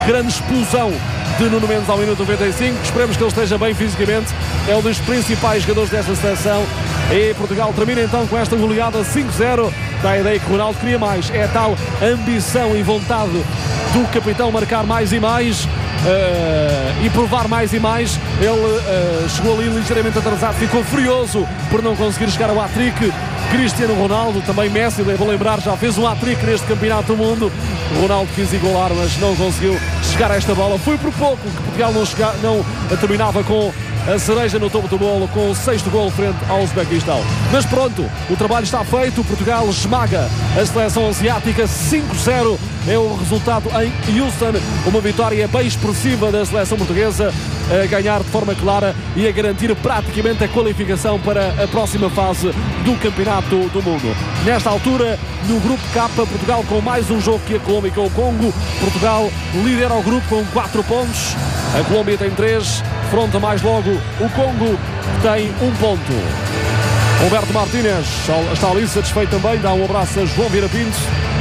Grande explosão de Nuno Mendes ao minuto 95. Esperemos que ele esteja bem fisicamente. É um dos principais jogadores desta seleção. E Portugal termina então com esta goleada 5-0. Dá a ideia que Ronaldo queria mais. É a tal ambição e vontade do capitão marcar mais e mais. E provar mais e mais. Ele chegou ali ligeiramente atrasado, ficou furioso por não conseguir chegar ao hat-trick. Cristiano Ronaldo, também Messi, devo lembrar, já fez um hat-trick neste campeonato do mundo. Ronaldo quis igualar, mas não conseguiu chegar a esta bola. Foi por pouco que Portugal não terminava com a cereja no topo do bolo, com o 6º golo frente ao Uzbequistão. Mas pronto, o trabalho está feito. Portugal esmaga a seleção asiática. 5-0 é o resultado em Houston. Uma vitória bem expressiva da seleção portuguesa, a ganhar de forma clara e a garantir praticamente a qualificação para a próxima fase do Campeonato do Mundo. Nesta altura, no grupo K, Portugal com mais um jogo que a Colômbia e com o Congo. Portugal lidera o grupo com 4 pontos. A Colômbia tem 3. Fronta mais logo o Congo, que tem 1 ponto. Humberto Martínez está ali satisfeito também. Dá um abraço a João Vieira Pinto.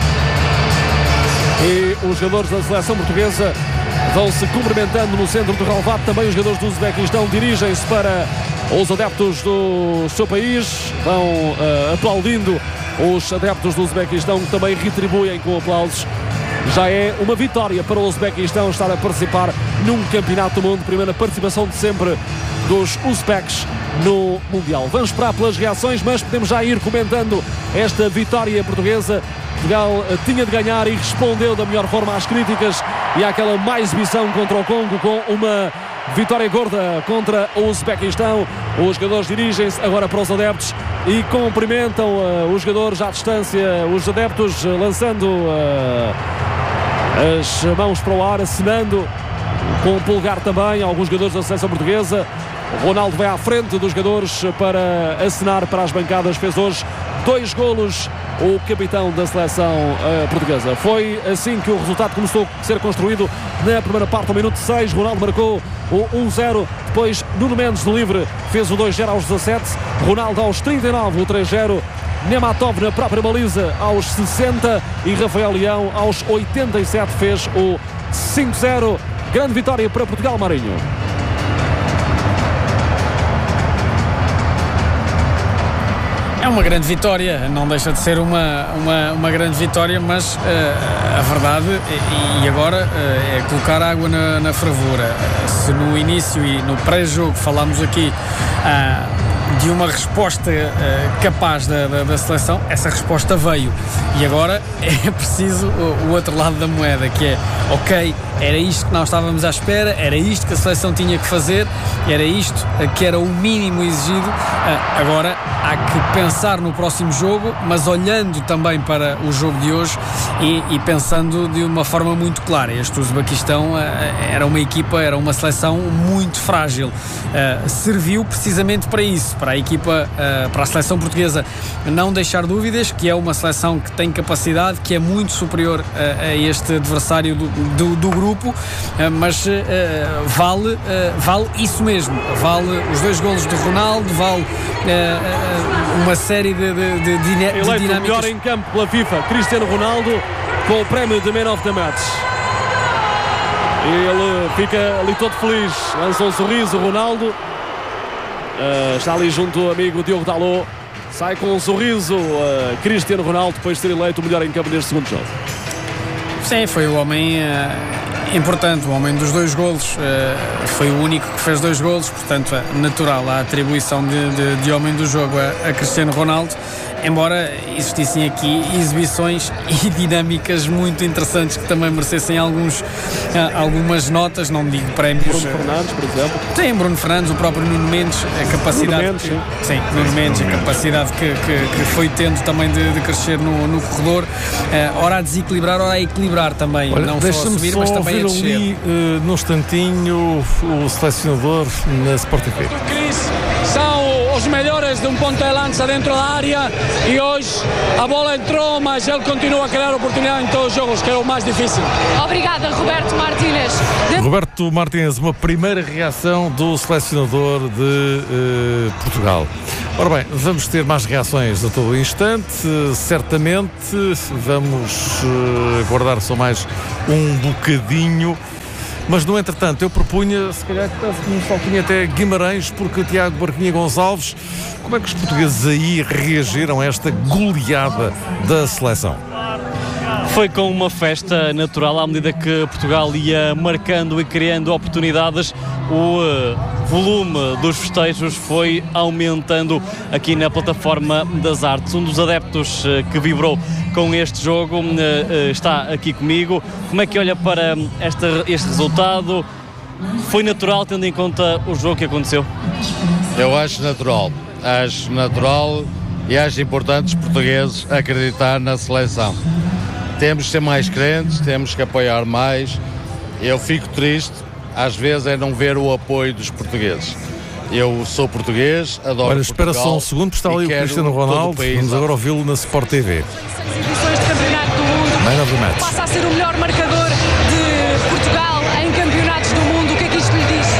E os jogadores da seleção portuguesa vão-se cumprimentando no centro do relvado. Também os jogadores do Uzbequistão dirigem-se para os adeptos do seu país. Vão aplaudindo os adeptos do Uzbequistão, que também retribuem com aplausos. Já é uma vitória para o Uzbequistão estar a participar num campeonato do mundo. Primeira participação de sempre dos uzbeques no Mundial. Vamos esperar pelas reações, mas podemos já ir comentando esta vitória portuguesa. Portugal tinha de ganhar e respondeu da melhor forma às críticas e àquela má exibição contra o Congo, com uma vitória gorda contra o Uzbequistão. Os jogadores dirigem-se agora para os adeptos e cumprimentam os jogadores à distância, os adeptos lançando as mãos para o ar, acenando com o polegar também. Alguns jogadores da seleção portuguesa. Ronaldo vai à frente dos jogadores para acenar para as bancadas. Fez hoje 2 golos o capitão da seleção portuguesa. Foi assim que o resultado começou a ser construído na primeira parte, ao minuto 6. Ronaldo marcou o 1-0. Depois Nuno Mendes de livre fez o 2-0 aos 17. Ronaldo aos 39, o 3-0. Nematov na própria baliza aos 60 e Rafael Leão aos 87 fez o 5-0. Grande vitória para Portugal, Marinho. É uma grande vitória, não deixa de ser uma grande vitória, mas a verdade, e agora, é colocar água na fervura. Se no início e no pré-jogo falámos aqui de uma resposta capaz da seleção, essa resposta veio. E agora é preciso o outro lado da moeda, que é, ok, era isto que nós estávamos à espera, era isto que a seleção tinha que fazer, era isto que era o mínimo exigido. Agora há que pensar no próximo jogo, mas olhando também para o jogo de hoje e pensando de uma forma muito clara. Este Uzbequistão era uma equipa, era uma seleção muito frágil. Serviu precisamente para isso, para a equipa, para a seleção portuguesa não deixar dúvidas, que é uma seleção que tem capacidade, que é muito superior a este adversário do grupo, mas vale isso mesmo, vale os 2 golos de Ronaldo, vale uma série de dinâmicas. Eleito o melhor em campo pela FIFA, Cristiano Ronaldo, com o prémio de Man of the Match. Ele fica ali todo feliz, lança um sorriso. Ronaldo está ali junto ao amigo Diogo Dalot, sai com um sorriso. Cristiano Ronaldo, depois de ser eleito o melhor em campo neste segundo jogo. Sim, foi o homem importante, o homem dos 2 golos, foi o único que fez 2 golos, portanto é natural a atribuição de homem do jogo a Cristiano Ronaldo, embora existissem aqui exibições e dinâmicas muito interessantes que também merecessem algumas notas, não digo prémios. Bruno Fernandes, por exemplo. Sim, Bruno Fernandes, o próprio Nuno Mendes, a capacidade. Nuno Mendes, sim. Nuno Mendes, a capacidade que foi tendo também de crescer no corredor, ora a desequilibrar, ora a equilibrar também. Olha, não só a subir, mas também a descer. Ali, num instantinho, o selecionador na Sport TV. São os melhores de um ponto de lança dentro da área e hoje a bola entrou, mas ele continua a criar oportunidade em todos os jogos, que é o mais difícil. Obrigada, Roberto Martínez. Roberto Martínez, uma primeira reação do selecionador de Portugal. Ora bem, vamos ter mais reações a todo o instante, certamente. Vamos aguardar só mais um bocadinho. Mas, no entretanto, eu propunha, se calhar, que me faltinha até Guimarães, porque Tiago Barquinha Gonçalves, como é que os portugueses aí reagiram a esta goleada da seleção? Foi com uma festa natural à medida que Portugal ia marcando e criando oportunidades. O volume dos festejos foi aumentando aqui na plataforma das artes. Um dos adeptos que vibrou com este jogo está aqui comigo. Como é que olha para este resultado? Foi natural, tendo em conta o jogo que aconteceu? Eu acho natural e acho importante os portugueses acreditar na seleção. Temos que ser mais crentes, temos que apoiar mais. Eu fico triste, às vezes, é não ver o apoio dos portugueses. Eu sou português, adoro Olha, espera Portugal, só um segundo, está ali o Cristiano Ronaldo. Vamos agora ouvi-lo na Sport TV. Edições de campeonato do mundo. Passa a ser o melhor marcador de Portugal em campeonatos do mundo. O que é que isto lhe diz?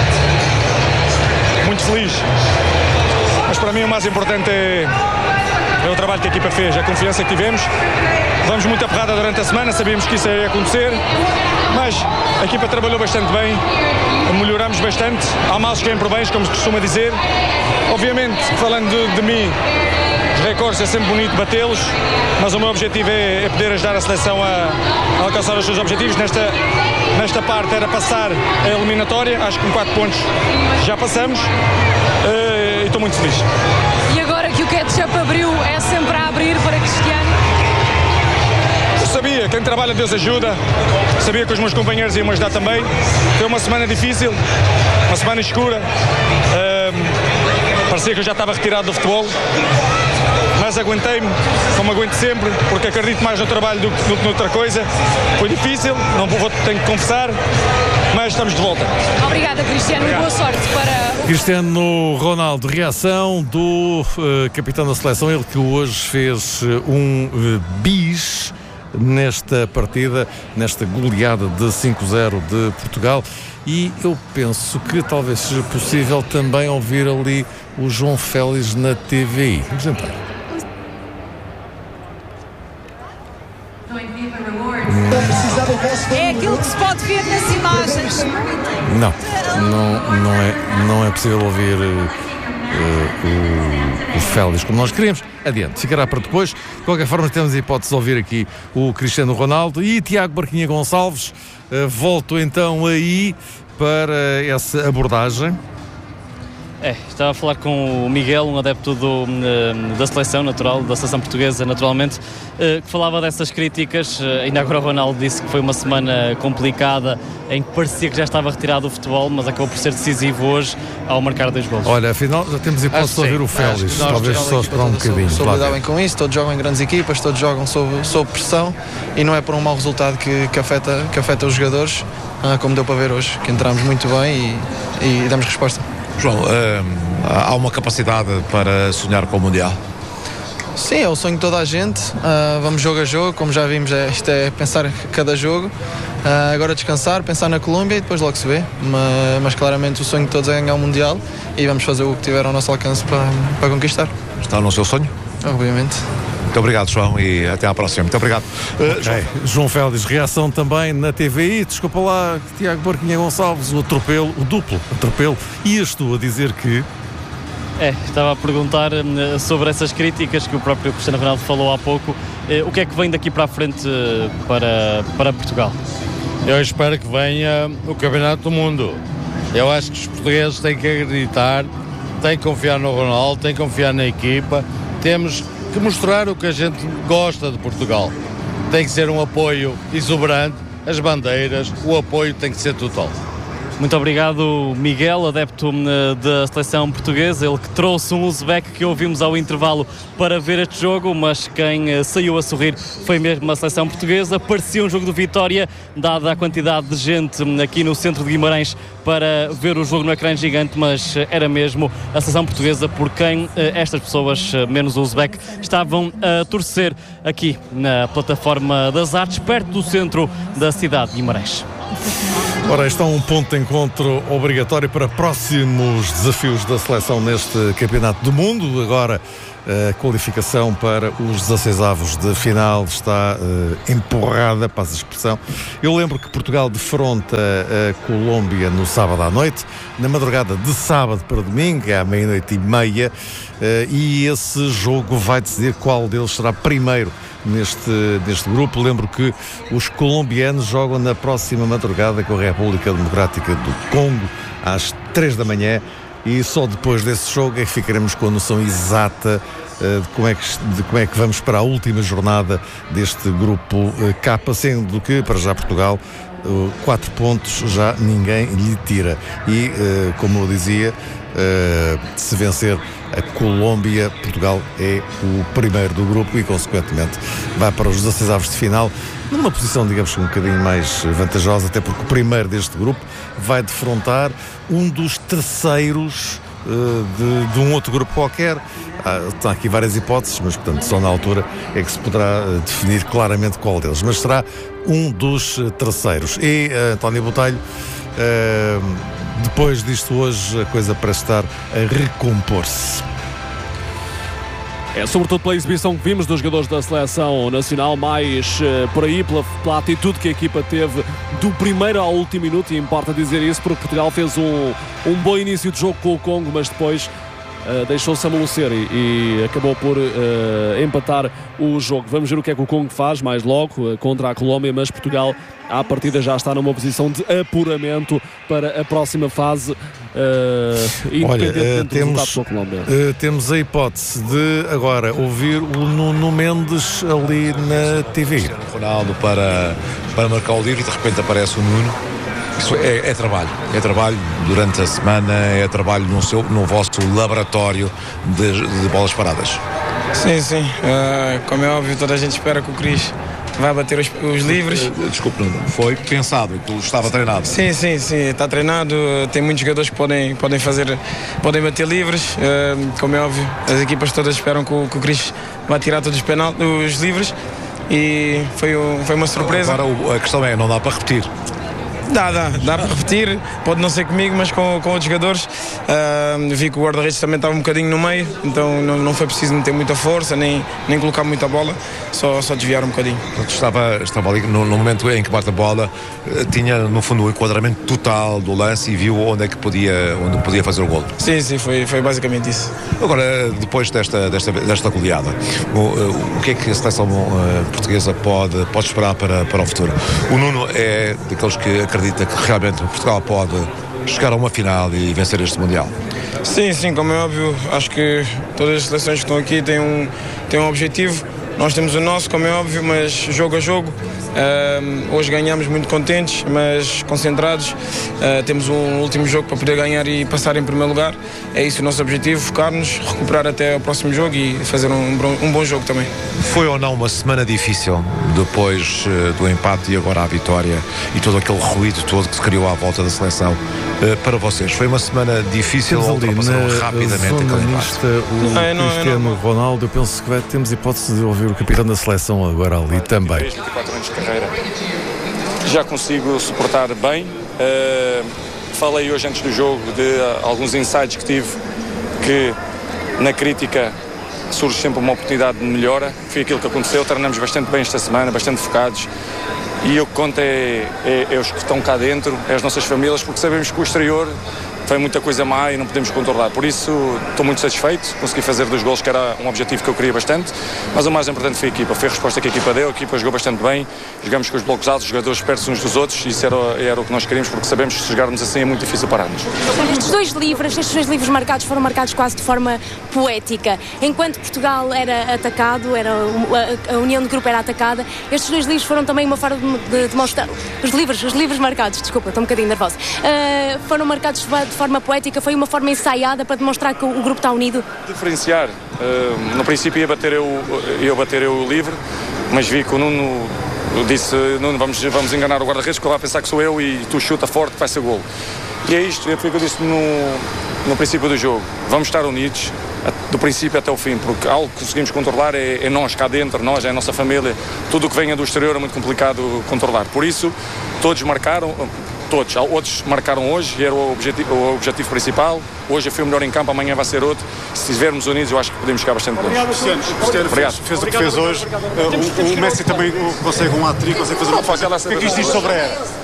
Muito feliz. Mas para mim o mais importante é o trabalho que a equipa fez, a confiança que tivemos. Vamos muito aperrada durante a semana, sabíamos que isso ia acontecer, mas a equipa trabalhou bastante bem, melhoramos bastante, há males que vêm por bens, como se costuma dizer. Obviamente, falando de mim, os recordes é sempre bonito batê-los, mas o meu objetivo é poder ajudar a seleção a alcançar os seus objetivos. Nesta parte era passar a eliminatória, acho que com 4 pontos já passamos e estou muito feliz. E agora que o ketchup abriu, é sempre a abrir para Cristiano? Eu sabia, quem trabalha Deus ajuda, sabia que os meus companheiros iam me ajudar também. Foi uma semana difícil, uma semana escura, parecia que eu já estava retirado do futebol, mas aguentei-me, como aguento sempre, porque acredito mais no trabalho do que noutra coisa. Foi difícil, tenho que confessar, mas estamos de volta. Obrigada, Cristiano, e boa sorte para... Cristiano Ronaldo, reação do capitão da seleção, ele que hoje fez um bis nesta partida, nesta goleada de 5-0 de Portugal, e eu penso que talvez seja possível também ouvir ali o João Félix na TVI. Vamos entrar. É aquilo que se pode ver nas imagens. Não é possível ouvir o Félix como nós queríamos. Adiante, ficará para depois. De qualquer forma, temos a hipótese de ouvir aqui o Cristiano Ronaldo e Tiago Barquinha Gonçalves. Volto então aí para essa abordagem. Estava a falar com o Miguel, um adepto da seleção natural, da seleção portuguesa, naturalmente, que falava dessas críticas. Ainda agora o Ronaldo disse que foi uma semana complicada, em que parecia que já estava retirado do futebol, mas acabou por ser decisivo hoje ao marcar 2 golos. Olha, afinal já temos hipótese de ouvir o Félix, talvez só esperar um bocadinho. Soube lidar bem com isso, todos jogam em grandes equipas, todos jogam sob pressão e não é por um mau resultado que afeta os jogadores, como deu para ver hoje, que entramos muito bem e damos resposta. João, há uma capacidade para sonhar com o Mundial? Sim, é o sonho de toda a gente. Vamos jogo a jogo, como já vimos, isto é pensar cada jogo. Agora descansar, pensar na Colômbia e depois logo se vê. Mas claramente o sonho de todos é ganhar o Mundial e vamos fazer o que tiver ao nosso alcance para conquistar. Está no seu sonho? Obviamente. Muito obrigado, João, e até à próxima. Muito obrigado. Okay. João Félix, reação também na TVI. Desculpa lá, Tiago Barquinha Gonçalves, o duplo atropelo. Ias tu a dizer que... Estava a perguntar sobre essas críticas que o próprio Cristiano Ronaldo falou há pouco. O que é que vem daqui para a frente para Portugal? Eu espero que venha o Campeonato do Mundo. Eu acho que os portugueses têm que acreditar, têm que confiar no Ronaldo, têm que confiar na equipa. Temos que mostrar o que a gente gosta de Portugal. Tem que ser um apoio exuberante, as bandeiras, o apoio tem que ser total. Muito obrigado, Miguel, adepto da seleção portuguesa, ele que trouxe um uzbek que ouvimos ao intervalo para ver este jogo, mas quem saiu a sorrir foi mesmo a seleção portuguesa. Parecia um jogo de vitória, dada a quantidade de gente aqui no centro de Guimarães para ver o jogo no ecrã gigante, mas era mesmo a seleção portuguesa por quem estas pessoas, menos o uzbek, estavam a torcer aqui na plataforma das artes, perto do centro da cidade de Guimarães. Ora, está um ponto de encontro obrigatório para próximos desafios da seleção neste Campeonato do Mundo. Agora, a qualificação para os 16avos de final está empurrada, passa a expressão. Eu lembro que Portugal defronta a Colômbia no sábado à noite, na madrugada de sábado para domingo, à 00:30, e esse jogo vai decidir qual deles será primeiro neste grupo. Lembro que os colombianos jogam na próxima madrugada com a República Democrática do Congo, às 3 da manhã, e só depois desse jogo é que ficaremos com a noção exata de como é que vamos para a última jornada deste grupo K, sendo que, para já, Portugal, 4 pontos já ninguém lhe tira. E, como eu dizia, se vencer a Colômbia, Portugal é o primeiro do grupo e, consequentemente, vai para os 16avos de final numa posição, digamos, um bocadinho mais vantajosa, até porque o primeiro deste grupo vai defrontar um dos terceiros de um outro grupo qualquer. Há aqui várias hipóteses, mas, portanto, só na altura é que se poderá definir claramente qual deles, mas será um dos terceiros. E António Botelho, depois disto hoje, a coisa parece estar a recompor-se. É sobretudo pela exibição que vimos dos jogadores da Seleção Nacional, mais por aí, pela atitude que a equipa teve do primeiro ao último minuto, e importa dizer isso porque Portugal fez um bom início de jogo com o Congo, mas depois deixou-se amolecer e acabou por empatar o jogo. Vamos ver o que é que o Congo faz mais logo contra a Colômbia, mas Portugal à partida já está numa posição de apuramento para a próxima fase, independentemente do resultado com a Colômbia. Temos a hipótese de agora ouvir o Nuno Mendes ali na TV. Ronaldo para marcar o livro e de repente aparece o Nuno. Isso é trabalho durante a semana, é trabalho no vosso laboratório de bolas paradas. Sim, como é óbvio, toda a gente espera que o Cris vai bater os livres. Desculpe, não foi pensado, aquilo estava treinado. Sim, está treinado, tem muitos jogadores que podem bater livres, como é óbvio, as equipas todas esperam que o Cris vai tirar todos os livres, e foi uma surpresa. Agora a questão é, não dá para repetir. Dá para repetir, pode não ser comigo, mas com outros jogadores. Vi que o guarda-redes também estava um bocadinho no meio, então não foi preciso meter muita força, nem colocar muita bola, só desviar um bocadinho. Estava ali no momento em que bate a bola, tinha no fundo o enquadramento total do lance e viu onde podia fazer o golo. Sim, foi basicamente isso. Agora, depois desta goleada, o que é que a seleção portuguesa pode esperar para o futuro? O Nuno é daqueles que acredita que realmente Portugal pode chegar a uma final e vencer este Mundial. Sim, como é óbvio, acho que todas as seleções que estão aqui têm um objetivo. Nós temos o nosso, como é óbvio, mas jogo a jogo. Hoje ganhamos muito contentes, mas concentrados. Temos um último jogo para poder ganhar e passar em primeiro lugar. É isso o nosso objetivo, focar-nos, recuperar até o próximo jogo e fazer um bom jogo também. Foi ou não uma semana difícil depois do empate e agora a vitória e todo aquele ruído todo que se criou à volta da seleção? Para vocês, foi uma semana difícil ou ultrapassaram rapidamente aquele empate? O Cristiano Ronaldo, eu penso que temos hipótese de ouvir o capitão da seleção agora ali também. 24 anos de carreira, já consigo suportar bem. Falei hoje antes do jogo de alguns insights que tive, que na crítica surge sempre uma oportunidade de melhora. Foi aquilo que aconteceu, treinamos bastante bem esta semana, bastante focados, e o que conta é os que estão cá dentro, é as nossas famílias, porque sabemos que o exterior foi muita coisa má e não podemos controlar. Por isso estou muito satisfeito, consegui fazer 2 golos, que era um objetivo que eu queria bastante, mas o mais importante foi a equipa, foi a resposta que a equipa deu. A equipa jogou bastante bem, jogamos com os blocos altos, os jogadores perto uns dos outros, e isso era o que nós queríamos, porque sabemos que se jogarmos assim é muito difícil pararmos. Estes dois livros marcados foram marcados quase de forma poética. Enquanto Portugal era atacado, a união do grupo era atacada, estes 2 livros foram também uma forma de mostrar. Os livros marcados, desculpa, estou um bocadinho nervosa, foram marcados de forma poética, foi uma forma ensaiada para demonstrar que o grupo está unido? Diferenciar. No princípio ia bater eu livre, mas vi que o Nuno disse: Nuno, vamos enganar o guarda-redes, que ele vai pensar que sou eu e tu chuta forte, vai ser golo. E é isto, foi o que eu disse no princípio do jogo. Vamos estar unidos, do princípio até o fim, porque algo que conseguimos controlar é nós cá dentro, nós, é a nossa família. Tudo o que venha do exterior é muito complicado controlar. Por isso, todos marcaram, outros marcaram hoje e era o objetivo principal. Hoje foi o melhor em campo, amanhã vai ser outro. Se estivermos unidos, eu acho que podemos chegar bastante longe. Cristiano fez o que fez hoje. O Messi também consegue um hat-trick, consegue fazer o que isto diz sobre a era?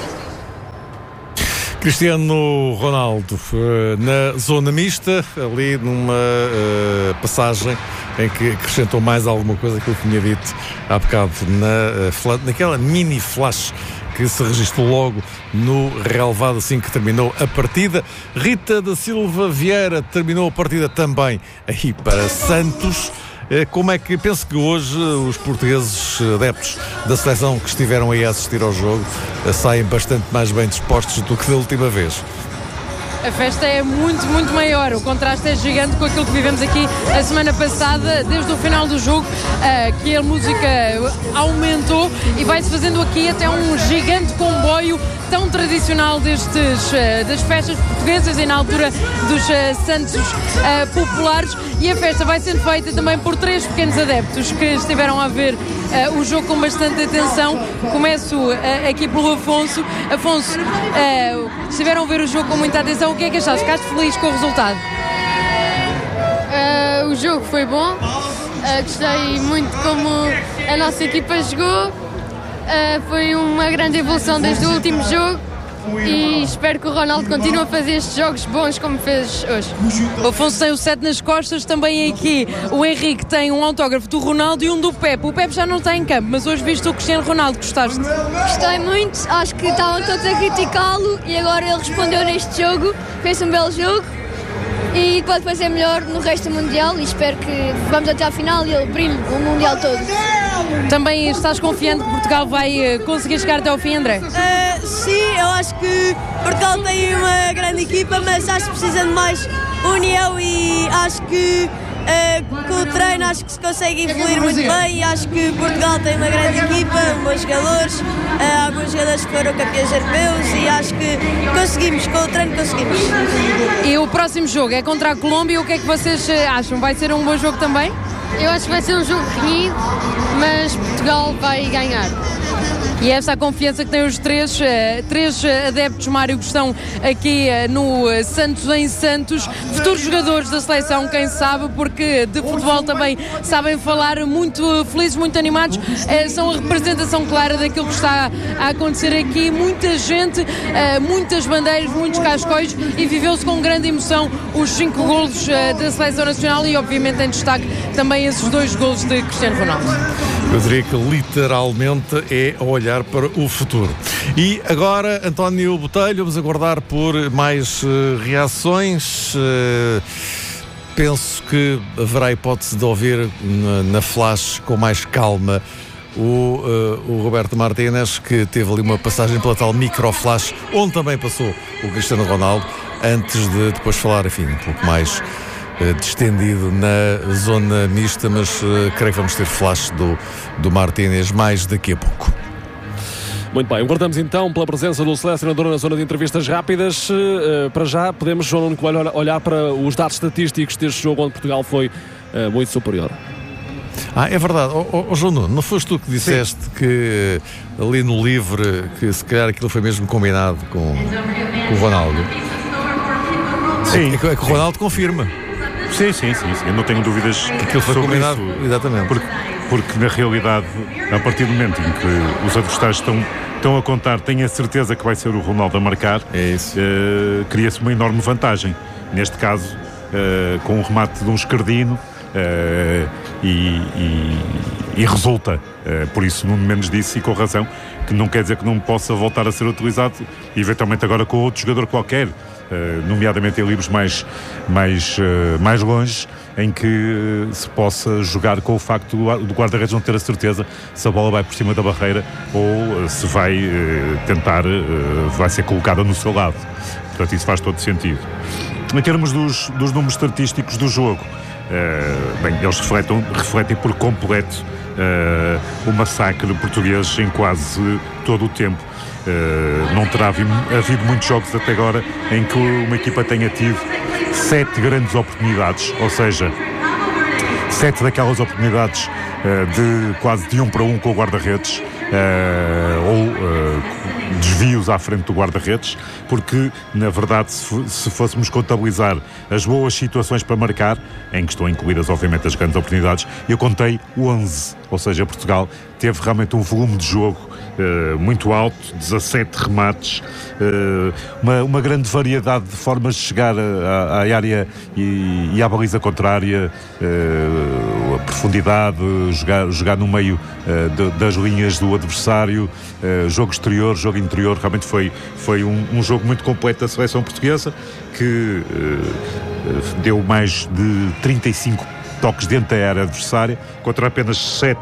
Cristiano Ronaldo na zona mista, ali numa passagem em que acrescentou mais alguma coisa que eu tinha dito há bocado naquela mini flash que se registrou logo no relevado assim que terminou a partida. Rita da Silva Vieira terminou a partida também aí para Santos. Como é que penso que hoje os portugueses adeptos da seleção que estiveram aí a assistir ao jogo saem bastante mais bem dispostos do que da última vez? A festa é muito, muito maior. O contraste é gigante com aquilo que vivemos aqui a semana passada, desde o final do jogo, que a música aumentou e vai-se fazendo aqui até um gigante comboio tão tradicional das festas portuguesas e na altura dos Santos populares. E a festa vai sendo feita também por 3 pequenos adeptos que estiveram a ver o jogo com bastante atenção. Começo aqui pelo Afonso. Afonso, estiveram a ver o jogo com muita atenção. O que é que achaste? Ficaste feliz com o resultado? O jogo foi bom. Gostei muito como a nossa equipa jogou. Foi uma grande evolução desde o último jogo. E espero que o Ronaldo continue a fazer estes jogos bons como fez hoje. O Afonso tem o 7 nas costas, também aqui o Henrique tem um autógrafo do Ronaldo e um do Pepe. O Pepe já não está em campo, mas hoje viste o Cristiano Ronaldo, gostaste? Gostei muito, acho que estavam todos a criticá-lo e agora ele respondeu neste jogo, fez um belo jogo e pode fazer melhor no resto do Mundial e espero que vamos até à final e ele brilhe o Mundial todo. Também estás confiante que Portugal vai conseguir chegar até ao fim, André? Sim, eu acho que Portugal tem uma grande equipa, mas acho que precisa de mais união e acho que com o treino acho que se consegue evoluir muito bem e acho que Portugal tem uma grande equipa, bons jogadores, alguns jogadores que foram campeões europeus e acho que conseguimos, com o treino conseguimos. E o próximo jogo é contra a Colômbia, o que é que vocês acham? Vai ser um bom jogo também? Eu acho que vai ser um jogo renhido, mas Portugal vai ganhar. E essa é a confiança que têm os três adeptos, Mário, que estão aqui no Santos em Santos, futuros jogadores da seleção, quem sabe, porque de futebol também sabem falar, muito felizes, muito animados, são a representação clara daquilo que está a acontecer aqui, muita gente, muitas bandeiras, muitos cascóis e viveu-se com grande emoção os 5 golos da seleção nacional e obviamente em destaque também esses 2 golos de Cristiano Ronaldo. Eu diria que literalmente é olhar para o futuro. E agora, António Botelho, vamos aguardar por mais reações. Penso que haverá hipótese de ouvir na flash com mais calma o Roberto Martínez, que teve ali uma passagem pela tal microflash, onde também passou o Cristiano Ronaldo, antes de depois falar, enfim, um pouco mais distendido na zona mista, mas creio que vamos ter flash do Martínez mais daqui a pouco. Muito bem, aguardamos então pela presença do selecionador na zona de entrevistas rápidas. Para já podemos, João Nuno Coelho, olhar para os dados estatísticos deste jogo onde Portugal foi muito superior. É verdade. João Nuno, não foste tu que disseste que ali no livre que se calhar aquilo foi mesmo combinado com o Ronaldo? Sim. É que o Ronaldo confirma. Sim, eu não tenho dúvidas que aquilo foi combinado, isso, exatamente. Porque na realidade, a partir do momento em que os adversários estão a contar, têm a certeza que vai ser o Ronaldo a marcar, cria-se uma enorme vantagem. Neste caso, com o remate de um esquerdino, e resulta. Por isso, Nuno Mendes disse, e com razão, que não quer dizer que não possa voltar a ser utilizado, eventualmente agora com outro jogador qualquer, nomeadamente em livros mais longe, em que se possa jogar com o facto do guarda-redes não ter a certeza se a bola vai por cima da barreira ou se vai tentar, vai ser colocada no seu lado. Portanto, isso faz todo sentido. Em termos dos números estatísticos do jogo, eles refletem por completo o massacre português em quase todo o tempo. Não terá havido muitos jogos até agora em que uma equipa tenha tido 7 grandes oportunidades, ou seja, 7 daquelas oportunidades de quase de 1 para 1 com o guarda-redes, ou desvios à frente do guarda-redes, porque na verdade se fôssemos contabilizar as boas situações para marcar, em que estão incluídas obviamente as grandes oportunidades, eu contei 11, ou seja, Portugal teve realmente um volume de jogo muito alto, 17 remates, uma grande variedade de formas de chegar à área e à baliza contrária, a profundidade, jogar no meio das linhas do adversário, jogo exterior, jogo interior. Realmente foi um jogo muito completo da seleção portuguesa, que deu mais de 35 toques dentro da área adversária, contra apenas 7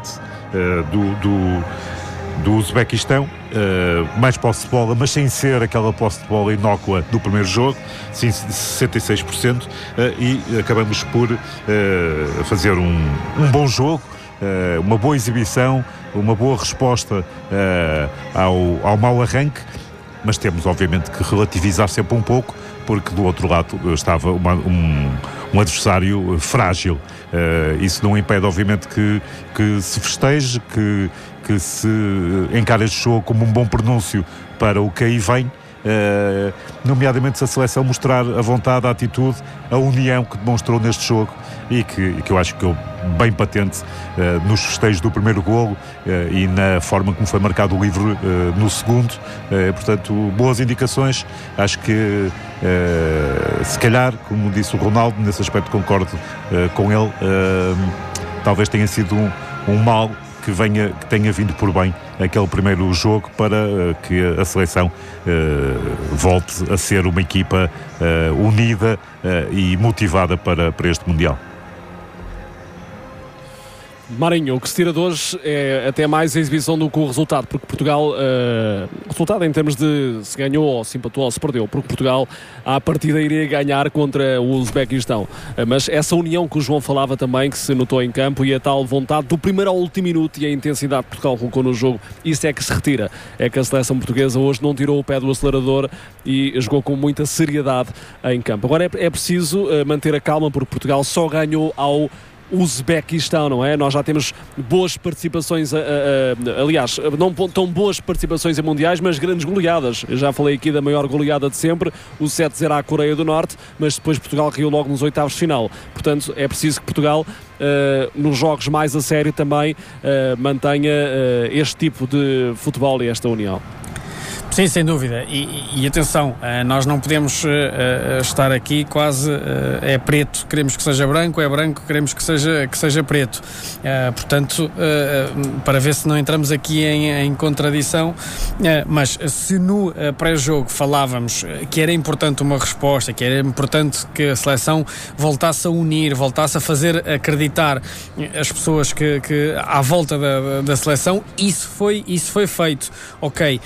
do Uzbequistão, mais posse de bola, mas sem ser aquela posse de bola inócua do primeiro jogo, sim, 66%, e acabamos por fazer um bom jogo, uma boa exibição, uma boa resposta ao mau arranque, mas temos obviamente que relativizar sempre um pouco, porque do outro lado estava um adversário frágil. Isso não impede obviamente que se festeje, que se encare este jogo como um bom pronúncio para o que aí vem, nomeadamente se a seleção mostrar a vontade, a atitude, a união que demonstrou neste jogo e que eu acho que é bem patente nos festejos do primeiro golo e na forma como foi marcado o livre no segundo. Portanto, boas indicações. Acho que se calhar, como disse o Ronaldo, nesse aspecto concordo com ele, talvez tenha sido um mal que tenha vindo por bem aquele primeiro jogo, para que a seleção volte a ser uma equipa unida e motivada para este Mundial. Marinho, o que se tira de hoje é até mais a exibição do que o resultado, porque Portugal, resultado em termos de se ganhou ou se empatou ou se perdeu, porque Portugal à partida iria ganhar contra o Uzbequistão, mas essa união que o João falava também, que se notou em campo, e a tal vontade do primeiro ao último minuto e a intensidade que Portugal colocou no jogo, isso é que se retira, é que a seleção portuguesa hoje não tirou o pé do acelerador e jogou com muita seriedade em campo. Agora é preciso manter a calma, porque Portugal só ganhou ao Uzbequistão, não é? Nós já temos boas participações, aliás, não tão boas participações em mundiais, mas grandes goleadas. Eu já falei aqui da maior goleada de sempre, o 7-0 à Coreia do Norte, mas depois Portugal caiu logo nos oitavos de final. Portanto, é preciso que Portugal, nos jogos mais a sério também, mantenha este tipo de futebol e esta união. Sim, sem dúvida. E atenção, nós não podemos estar aqui quase é preto, queremos que seja branco, é branco, queremos que seja preto. Portanto, para ver se não entramos aqui em contradição, mas se no pré-jogo falávamos que era importante uma resposta, que era importante que a seleção voltasse a unir, voltasse a fazer acreditar as pessoas que à volta da seleção, isso foi feito. Ok,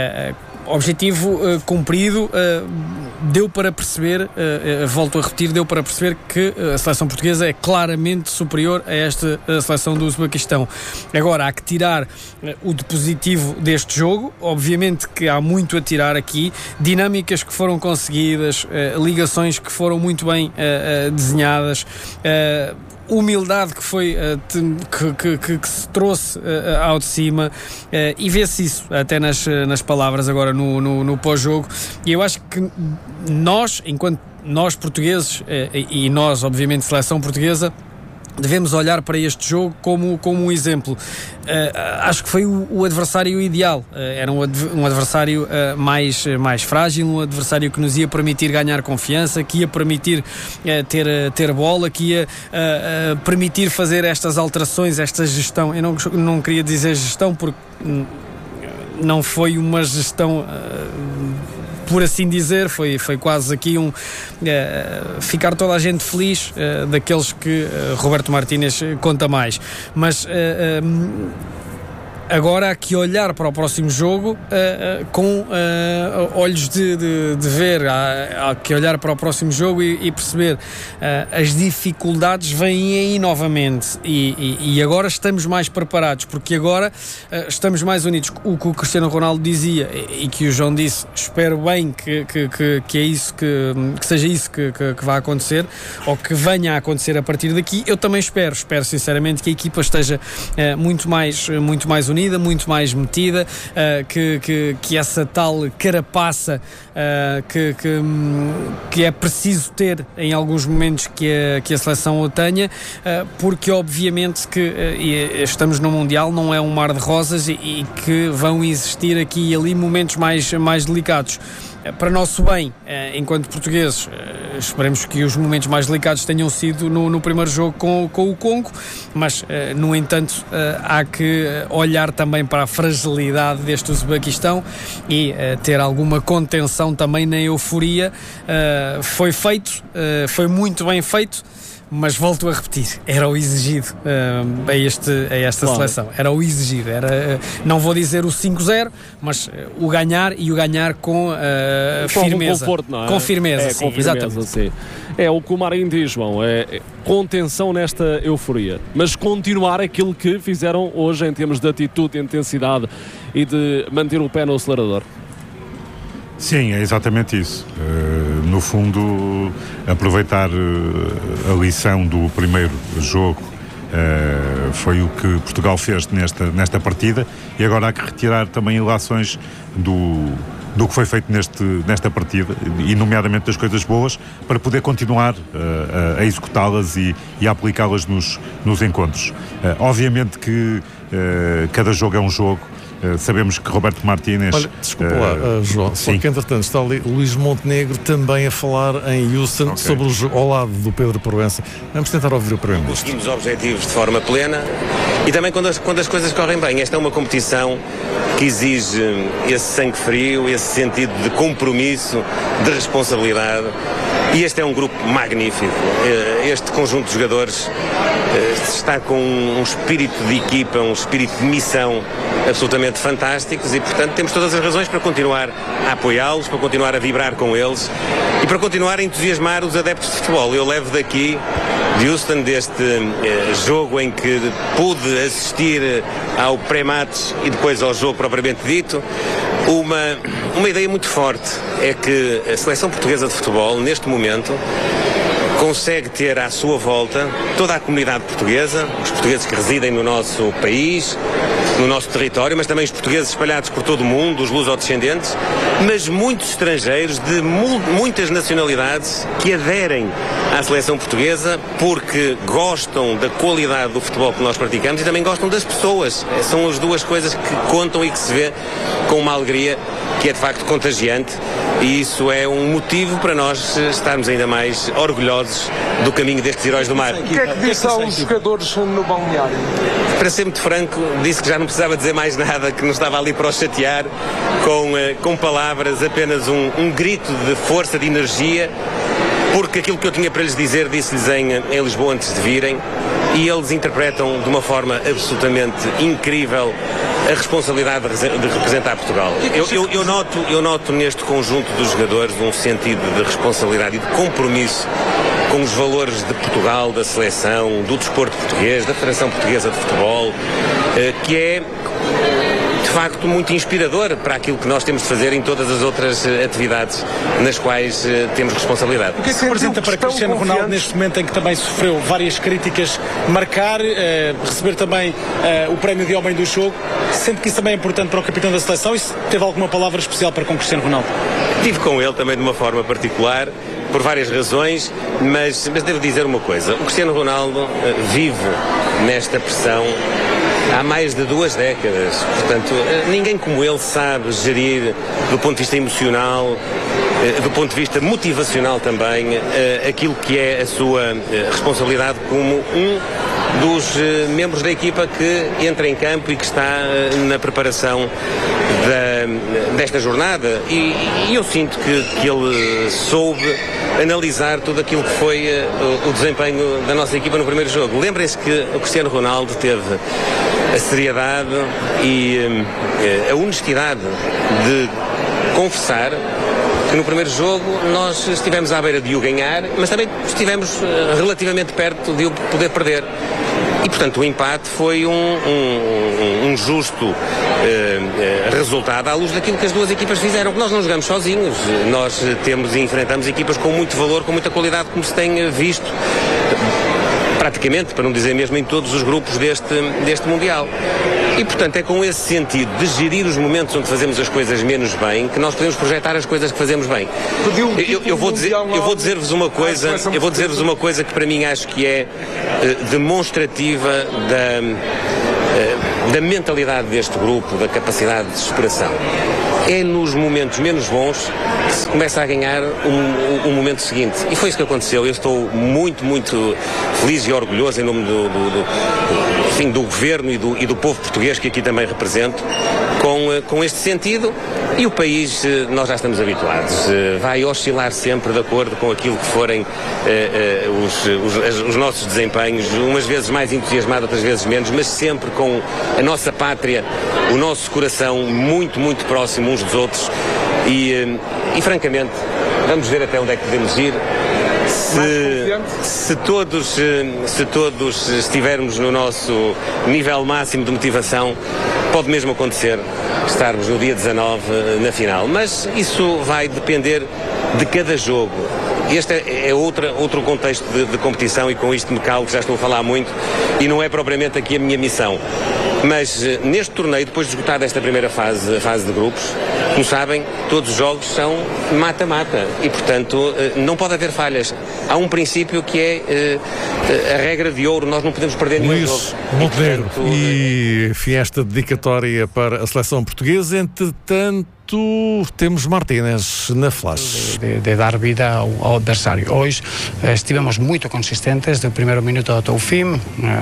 objetivo cumprido, deu para perceber, volto a repetir, deu para perceber que a seleção portuguesa é claramente superior a esta seleção do Uzbequistão. Agora, há que tirar o de positivo deste jogo, obviamente que há muito a tirar aqui, dinâmicas que foram conseguidas, ligações que foram muito bem desenhadas, humildade que foi que se trouxe ao de cima, e vê-se isso até nas palavras agora no pós-jogo. E eu acho que nós, enquanto nós portugueses, e nós obviamente seleção portuguesa, devemos olhar para este jogo como um exemplo. Acho que foi o adversário ideal. Era um adversário mais frágil, um adversário que nos ia permitir ganhar confiança, que ia permitir ter bola, que ia permitir fazer estas alterações, esta gestão. Eu não queria dizer gestão, porque não foi uma gestão por assim dizer, foi quase aqui ficar toda a gente feliz, daqueles que Roberto Martínez conta mais, mas Agora há que olhar para o próximo jogo com olhos de ver, há que olhar para o próximo jogo e perceber as dificuldades vêm aí novamente e agora estamos mais preparados, porque agora estamos mais unidos. O que o Cristiano Ronaldo dizia e que o João disse, espero bem que é isso, que seja isso que vai acontecer, ou que venha a acontecer a partir daqui. Eu também espero sinceramente que a equipa esteja muito mais unida, muito mais metida, que essa tal carapaça que é preciso ter em alguns momentos que a seleção o tenha, porque obviamente que estamos no Mundial, não é um mar de rosas e que vão existir aqui e ali momentos mais delicados. Para nosso bem, enquanto portugueses, esperemos que os momentos mais delicados tenham sido no primeiro jogo com o Congo, mas, no entanto, há que olhar também para a fragilidade deste Uzbequistão e ter alguma contenção também na euforia. Foi feito, foi muito bem feito, mas volto a repetir, era o exigido a esta seleção, era o exigido, não vou dizer o 5-0, mas o ganhar com firmeza, conforto, não é? Com firmeza, sim, exatamente. Sim. É o que o Marinho diz, João, é contenção nesta euforia, mas continuar aquilo que fizeram hoje em termos de atitude, de intensidade e de manter o pé no acelerador. Sim, é exatamente isso. No fundo, aproveitar a lição do primeiro jogo foi o que Portugal fez nesta partida, e agora há que retirar também ilações do que foi feito nesta partida, e nomeadamente das coisas boas, para poder continuar a executá-las e a aplicá-las nos encontros. Obviamente que cada jogo é um jogo. Sabemos que Roberto Martínez... Olha, desculpa lá, João, só que entretanto está ali Luís Montenegro também a falar em Houston, sobre o jogo ao lado do Pedro Proença. Vamos tentar ouvir o primeiro. Conseguimos objetivos de forma plena e também quando as coisas correm bem. Esta é uma competição que exige esse sangue frio, esse sentido de compromisso, de responsabilidade, e este é um grupo magnífico. Este conjunto de jogadores está com um espírito de equipa, um espírito de missão absolutamente fantásticos, e portanto temos todas as razões para continuar a apoiá-los, para continuar a vibrar com eles e para continuar a entusiasmar os adeptos de futebol. Eu levo daqui de Houston, deste jogo em que pude assistir ao pré-match e depois ao jogo propriamente dito, uma ideia muito forte. É que a seleção portuguesa de futebol, neste momento, consegue ter à sua volta toda a comunidade portuguesa, os portugueses que residem no nosso país, no nosso território, mas também os portugueses espalhados por todo o mundo, os lusodescendentes, mas muitos estrangeiros de muitas nacionalidades que aderem à seleção portuguesa porque gostam da qualidade do futebol que nós praticamos e também gostam das pessoas. São as duas coisas que contam e que se vê com uma alegria que é de facto contagiante, e isso é um motivo para nós estarmos ainda mais orgulhosos do caminho destes heróis do mar. O que é que disse aos jogadores no balneário? Para ser muito franco, disse que já não precisava dizer mais nada, que não estava ali para os chatear com palavras, apenas um grito de força, de energia, porque aquilo que eu tinha para lhes dizer disse-lhes em Lisboa antes de virem, e eles interpretam de uma forma absolutamente incrível a responsabilidade de representar Portugal. Eu noto neste conjunto dos jogadores um sentido de responsabilidade e de compromisso com os valores de Portugal, da seleção, do desporto português, da Federação Portuguesa de Futebol, que é de facto muito inspirador para aquilo que nós temos de fazer em todas as outras atividades nas quais temos responsabilidade. O que é que se apresenta para Cristiano Ronaldo neste momento em que também sofreu várias críticas, marcar, receber também o prémio de homem do jogo, sendo que isso também é importante para o capitão da seleção, e se teve alguma palavra especial para com Cristiano Ronaldo? Estive com ele também de uma forma particular, por várias razões, mas devo dizer uma coisa: o Cristiano Ronaldo vive nesta pressão há mais de 2 décadas. Portanto, ninguém como ele sabe gerir, do ponto de vista emocional, do ponto de vista motivacional também, aquilo que é a sua responsabilidade como um dos membros da equipa que entra em campo e que está na preparação desta jornada. E eu sinto que ele soube analisar tudo aquilo que foi o desempenho da nossa equipa no primeiro jogo. Lembrem-se que o Cristiano Ronaldo teve a seriedade e a honestidade de confessar que no primeiro jogo nós estivemos à beira de o ganhar, mas também estivemos relativamente perto de o poder perder. E, portanto, o empate foi um justo resultado à luz daquilo que as duas equipas fizeram. Nós não jogamos sozinhos, nós temos e enfrentamos equipas com muito valor, com muita qualidade, como se tem visto praticamente, para não dizer mesmo, em todos os grupos deste Mundial. E, portanto, é com esse sentido de gerir os momentos onde fazemos as coisas menos bem que nós podemos projetar as coisas que fazemos bem. Eu vou dizer-vos uma coisa que para mim acho que é demonstrativa da mentalidade deste grupo, da capacidade de superação. É nos momentos menos bons que se começa a ganhar um momento seguinte. E foi isso que aconteceu. Eu estou muito, muito feliz e orgulhoso em nome do governo e do povo português que aqui também represento, com este sentido. E o país, nós já estamos habituados, vai oscilar sempre de acordo com aquilo que forem os nossos desempenhos, umas vezes mais entusiasmado, outras vezes menos, mas sempre com a nossa pátria, o nosso coração muito, muito próximo uns dos outros e francamente, vamos ver até onde é que podemos ir. Se todos estivermos no nosso nível máximo de motivação, pode mesmo acontecer estarmos no dia 19 na final, mas isso vai depender de cada jogo. Este é outro contexto de competição e com isto me calo, que já estou a falar muito e não é propriamente aqui a minha missão. Mas neste torneio, depois de esgotar esta primeira fase, a fase de grupos, como sabem, todos os jogos são mata-mata e, portanto, não pode haver falhas. Há um princípio que é a regra de ouro, nós não podemos perder nenhum jogo. Montenegro, e enfim, esta dedicatória para a seleção portuguesa. Entretanto, temos Martínez na flash. De dar vida ao adversário. Hoje estivemos muito consistentes do primeiro minuto até o fim,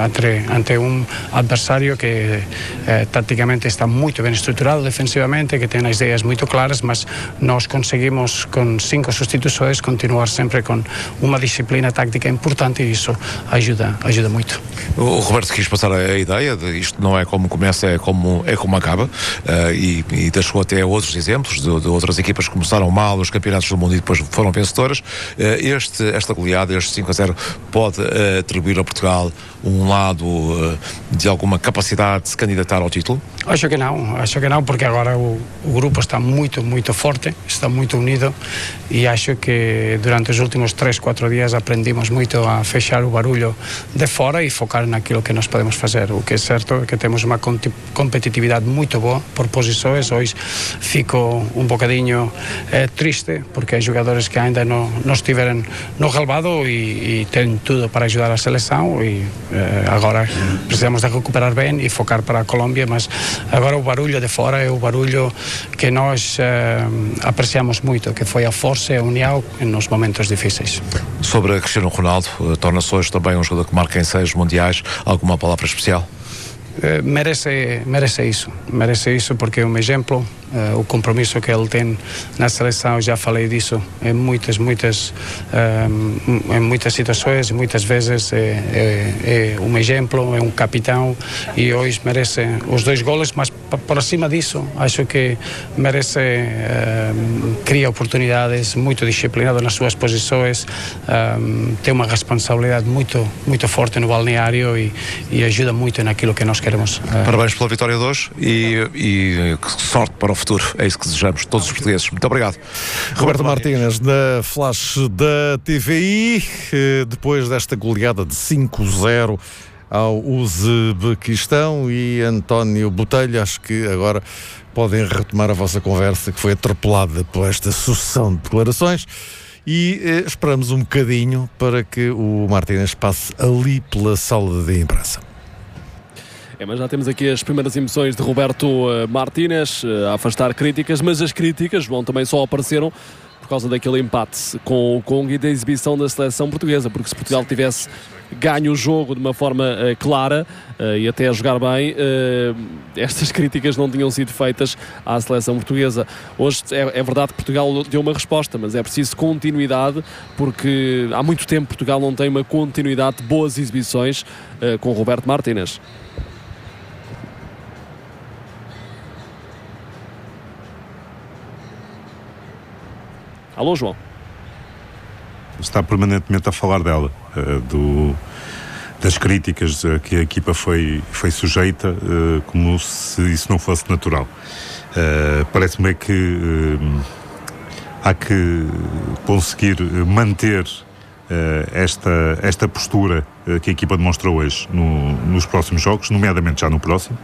ante um adversário que taticamente está muito bem estruturado defensivamente, que tem as ideias muito claras, mas nós conseguimos com 5 substituições continuar sempre com uma disciplina tática importante e isso ajuda muito. O Roberto quis passar a ideia de isto não é como começa, é como acaba, e deixou até outros exemplos de outras equipas que começaram mal nos campeonatos do mundo e depois foram vencedoras. Esta goleada, este 5-0, pode atribuir a Portugal um lado de alguma capacidade de se candidatar ao título? Acho que não, porque agora o grupo está muito, muito forte, está muito unido e acho que durante os últimos 3-4 dias aprendimos muito a fechar o barulho de fora e focar naquilo que nós podemos fazer. O que é certo é que temos uma competitividade muito boa por posições. Hoje fico um bocadinho triste porque há jogadores que ainda não estiveram no relvado e têm tudo para ajudar a seleção e agora precisamos de recuperar bem e focar para a Colômbia, mas agora o barulho de fora é o barulho que nós apreciamos muito, que foi a força e a união nos momentos difíceis. Sobre Cristiano Ronaldo, torna-se hoje também um jogador que marca em 6 mundiais. Alguma palavra especial? Merece isso porque é um exemplo, o compromisso que ele tem na seleção, já falei disso em muitas situações, muitas vezes é um exemplo, é um capitão e hoje merece os 2 goles, mas por acima disso acho que merece, cria oportunidades, muito disciplinado nas suas posições, tem uma responsabilidade muito forte no balneário e ajuda muito naquilo que nós queremos. Parabéns pela vitória de hoje e sorte para o futuro. É isso que desejamos, todos os portugueses. Muito obrigado. Roberto Martínez, na flash da TVI, depois desta goleada de 5-0 ao Uzbequistão, e António Botelho, acho que agora podem retomar a vossa conversa, que foi atropelada por esta sucessão de declarações. E esperamos um bocadinho para que o Martínez passe ali pela sala de imprensa. Mas já temos aqui as primeiras emoções de Roberto Martínez a afastar críticas, mas as críticas, João, também só apareceram por causa daquele empate com o Congo e da exibição da seleção portuguesa, porque se Portugal tivesse ganho o jogo de uma forma clara e até a jogar bem, estas críticas não tinham sido feitas à seleção portuguesa. Hoje é verdade que Portugal deu uma resposta, mas é preciso continuidade, porque há muito tempo Portugal não tem uma continuidade de boas exibições com Roberto Martínez. Alô, João. Está permanentemente a falar dela, das críticas que a equipa foi sujeita, como se isso não fosse natural. Parece-me que há que conseguir manter esta postura que a equipa demonstrou hoje nos próximos jogos, nomeadamente já no próximo.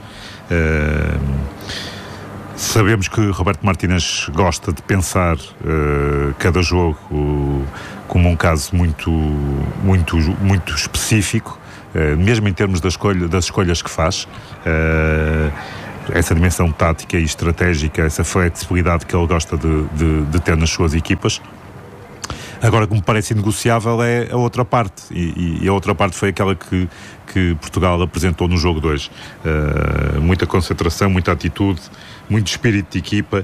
Sabemos que Roberto Martínez gosta de pensar cada jogo como um caso muito específico, mesmo em termos das escolhas que faz. Essa dimensão tática e estratégica, essa flexibilidade que ele gosta de ter nas suas equipas. Agora, como parece inegociável é a outra parte, e a outra parte foi aquela que Portugal apresentou no jogo de hoje. Muita concentração, muita atitude, muito espírito de equipa,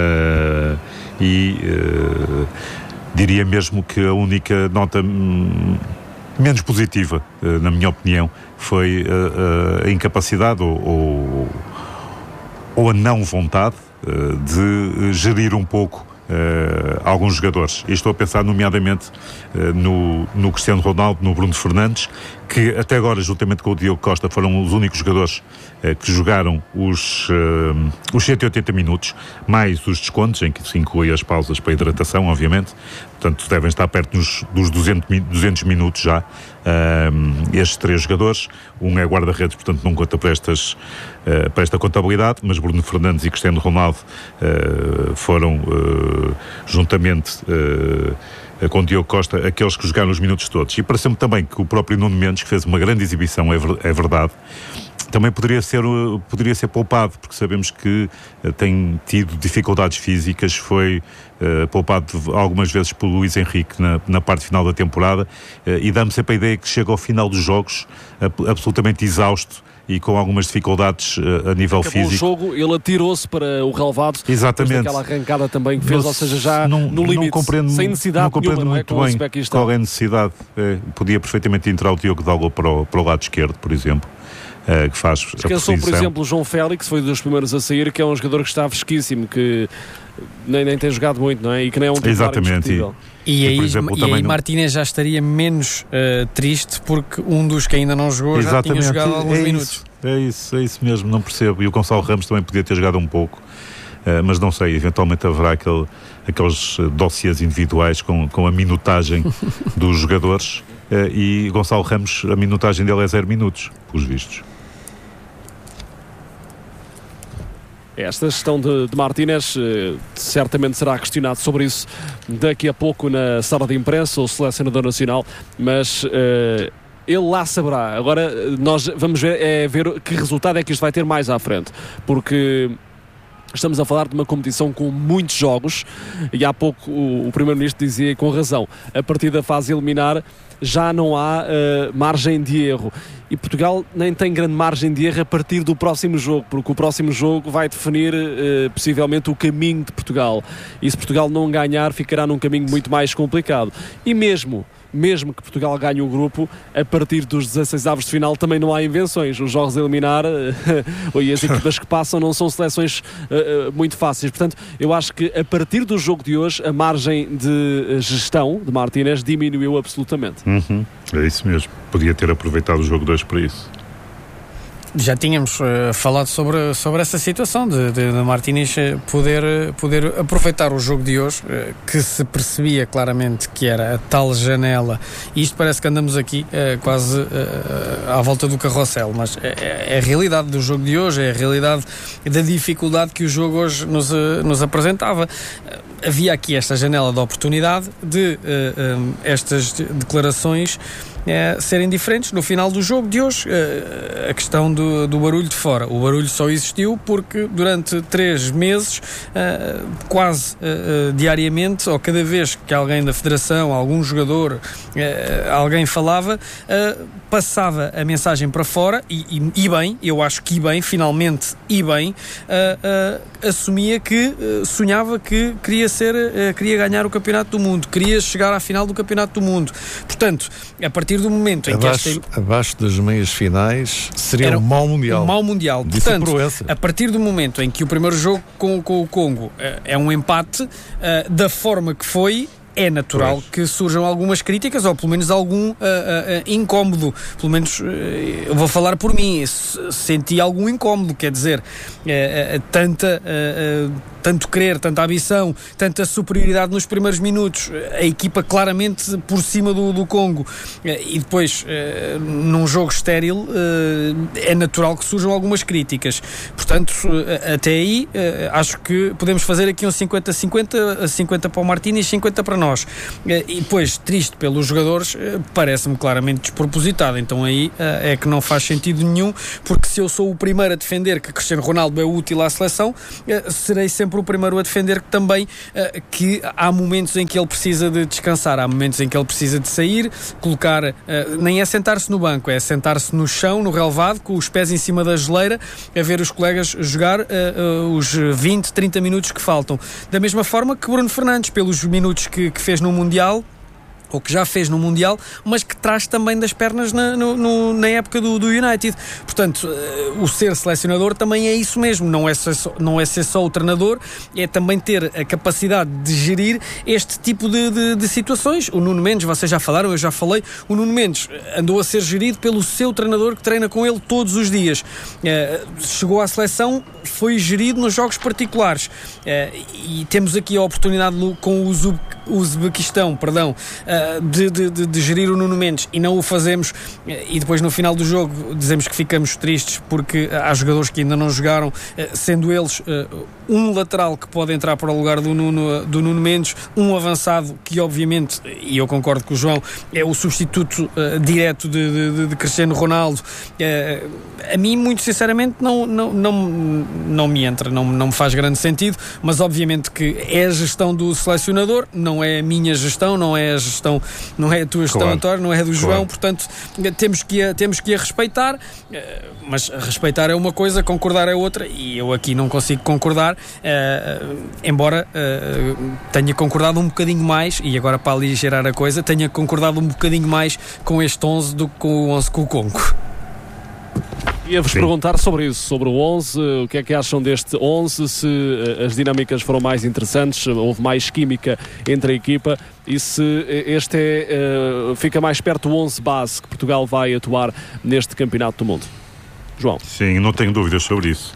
diria mesmo que a única nota menos positiva, na minha opinião, foi a incapacidade ou a não vontade de gerir um pouco alguns jogadores. E estou a pensar nomeadamente no Cristiano Ronaldo, no Bruno Fernandes, que até agora, juntamente com o Diogo Costa, foram os únicos jogadores que jogaram os 180 minutos, mais os descontos, em que se inclui as pausas para hidratação, obviamente. Portanto, devem estar perto dos 200 minutos já, estes 3 jogadores. Um é guarda-redes, portanto não conta para esta contabilidade, mas Bruno Fernandes e Cristiano Ronaldo foram, juntamente com Diogo Costa, aqueles que jogaram os minutos todos. E parece-me também que o próprio Nuno Mendes, que fez uma grande exibição, é verdade, também poderia ser poupado, porque sabemos que tem tido dificuldades físicas. Foi poupado algumas vezes por Luís Henrique na parte final da temporada, e dá-me sempre a ideia que chega ao final dos jogos absolutamente exausto e com algumas dificuldades a nível físico. O jogo, ele atirou-se para o relevado. Exatamente. Aquela arrancada também que fez, ou seja, já no limite, sem necessidade não compreendo nenhuma, muito bem qual é a necessidade. Podia perfeitamente entrar o Diogo Dalot para o lado esquerdo, por exemplo. Que faz esqueçam, por exemplo, o João Félix, foi dos primeiros a sair, que é um jogador que está fresquíssimo, que nem tem jogado muito, não é? E que nem é um titular indiscutível. E aí Martínez já estaria menos triste, porque um dos que ainda não jogou já tinha jogado alguns minutos. É isso mesmo, não percebo. E o Gonçalo Ramos também podia ter jogado um pouco, mas não sei, eventualmente haverá aqueles dossiês individuais com a minutagem dos jogadores, e Gonçalo Ramos, a minutagem dele é 0 minutos, pelos vistos. Esta gestão de Martínez certamente será questionado sobre isso daqui a pouco na sala de imprensa, o selecionador nacional, mas ele lá saberá. Agora nós vamos ver que resultado é que isto vai ter mais à frente, porque estamos a falar de uma competição com muitos jogos, e há pouco o Primeiro-Ministro dizia com razão, a partir da fase eliminar já não há margem de erro, e Portugal nem tem grande margem de erro a partir do próximo jogo, porque o próximo jogo vai definir possivelmente o caminho de Portugal, e se Portugal não ganhar ficará num caminho muito mais complicado. E mesmo que Portugal ganhe o grupo, a partir dos 16avos de final também não há invenções. Os jogos a eliminar e as equipas que passam não são seleções muito fáceis. Portanto, eu acho que a partir do jogo de hoje a margem de gestão de Martínez diminuiu absolutamente. É isso mesmo. Podia ter aproveitado o jogo de hoje para isso. Já tínhamos falado sobre essa situação de Martínez poder aproveitar o jogo de hoje, que se percebia claramente que era a tal janela, e isto parece que andamos aqui quase à volta do carrossel, mas é a realidade do jogo de hoje, é a realidade da dificuldade que o jogo hoje nos apresentava. Havia aqui esta janela de oportunidade de estas declarações serem diferentes no final do jogo de hoje. A questão do barulho de fora. O barulho só existiu porque durante 3 meses, quase diariamente, ou cada vez que alguém da Federação, algum jogador, alguém falava, passava a mensagem para fora e bem, eu acho que bem, finalmente, assumia que sonhava que queria queria ganhar o Campeonato do Mundo, queria chegar à final do Campeonato do Mundo. Portanto, a partir do momento em que abaixo das meias finais seria um mau Mundial. Um mau Mundial. Portanto, a partir do momento em que o primeiro jogo com o Congo é um empate, da forma que foi, é natural que surjam algumas críticas, ou pelo menos algum incómodo. Pelo menos eu vou falar por mim, senti algum incómodo, quer dizer, tanto querer, tanta ambição, tanta superioridade nos primeiros minutos, a equipa claramente por cima do Congo, e depois num jogo estéril, é natural que surjam algumas críticas. Portanto, até aí acho que podemos fazer aqui um 50-50, 50 para o Martínez e 50 para nós. E depois, triste pelos jogadores, parece-me claramente despropositado. Então aí é que não faz sentido nenhum, porque se eu sou o primeiro a defender que Cristiano Ronaldo é útil à seleção, serei sempre o primeiro a defender que também que há momentos em que ele precisa de descansar, há momentos em que ele precisa de sair, colocar, nem é sentar-se no banco, é sentar-se no chão, no relevado, com os pés em cima da geleira, a ver os colegas jogar os 20, 30 minutos que faltam. Da mesma forma que Bruno Fernandes, pelos minutos que fez no Mundial, ou que já fez no Mundial, mas que traz também das pernas na época do United. Portanto, o ser selecionador também é isso mesmo, não é ser só o treinador, é também ter a capacidade de gerir este tipo de situações. O Nuno Mendes, vocês já falaram, eu já falei, o Nuno Mendes andou a ser gerido pelo seu treinador que treina com ele todos os dias. Chegou à seleção, foi gerido nos jogos particulares. E temos aqui a oportunidade com o Uzbequistão, de gerir o Nuno Mendes, e não o fazemos, e depois no final do jogo dizemos que ficamos tristes porque há jogadores que ainda não jogaram, sendo eles um lateral que pode entrar para o lugar do Nuno Mendes, um avançado que obviamente, e eu concordo com o João, é o substituto direto de Cristiano Ronaldo. A mim, muito sinceramente, não me entra, não me faz grande sentido, mas obviamente que é a gestão do selecionador, não é a minha gestão, não é a tua gestão, António, não é a do João, portanto temos que a respeitar, mas respeitar é uma coisa, concordar é outra, e eu aqui não consigo concordar, embora tenha concordado um bocadinho mais, e agora para aligerar a coisa, tenha concordado um bocadinho mais com este 11 do que com o 11 com o Congo. Ia-vos perguntar sobre isso, sobre o 11, o que é que acham deste 11, se as dinâmicas foram mais interessantes, houve mais química entre a equipa, e se este fica mais perto do 11 base que Portugal vai atuar neste Campeonato do Mundo. João? Sim, não tenho dúvidas sobre isso.